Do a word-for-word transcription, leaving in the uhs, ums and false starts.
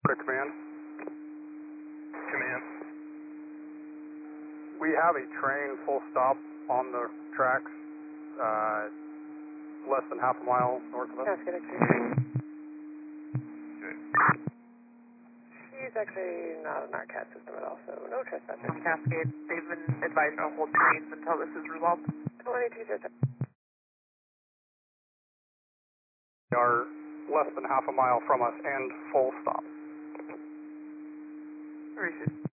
to command. Command. We have a train full stop on the tracks, uh, less than half a mile north of us. Cascade X Ray. Good. She's actually not an R C A D system at all, so no trespassers. On Cascade, they've been advised to hold trains until this is resolved. twenty-two zero seven. They are less than half a mile from us and full stop. Or is it?